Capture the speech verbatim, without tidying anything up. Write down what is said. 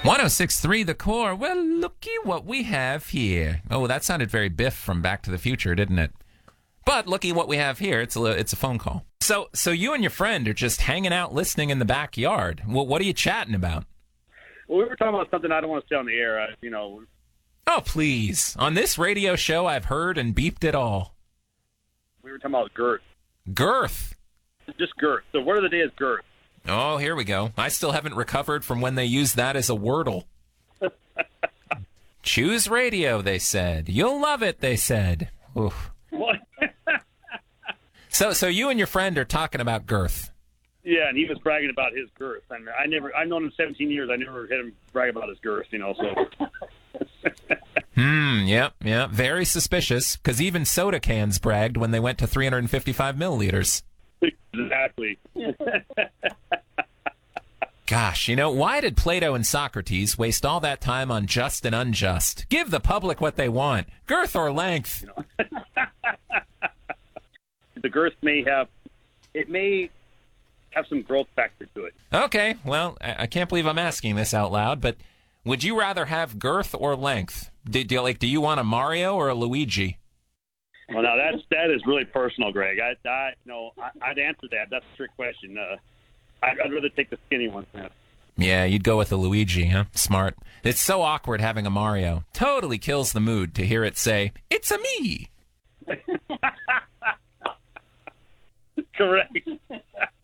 one oh six point three The Core. Well, looky what we have here. Oh, that sounded very Biff from Back to the Future, didn't it? But looky what we have here. It's a it's a phone call. So so you and your friend are just hanging out, listening in the backyard. Well, what are you chatting about? Well, we were talking about something I don't want to say on the air. Uh, you know. Oh, please. On this radio show, I've heard and beeped it all. We were talking about girth. Girth? Just girth. The word of the day is girth. Oh, here we go. I still haven't recovered from when they used that as a wordle. Choose radio, they said. You'll love it, they said. Oof. What? so so you and your friend are talking about girth. Yeah, and he was bragging about his girth. And I never, I've known him seventeen years. I never heard him brag about his girth, you know, so... Hmm, yep, yep. Very suspicious, because even soda cans bragged when they went to three hundred fifty-five milliliters. Exactly. Gosh, you know, why did Plato and Socrates waste all that time on just and unjust? Give the public what they want, girth or length. You know? The girth may have, it may have some growth factor to it. Okay, well, I, I can't believe I'm asking this out loud, but would you rather have girth or length? Do, do, like, do you want a Mario or a Luigi? Well, now that's that is really personal, Greg. I, I no, I, I'd answer that. That's a trick question. Uh, I'd, I'd rather take the skinny one. Man. Yeah, you'd go with the Luigi, huh? Smart. It's so awkward having a Mario. Totally kills the mood to hear it say, "It's a me." Correct.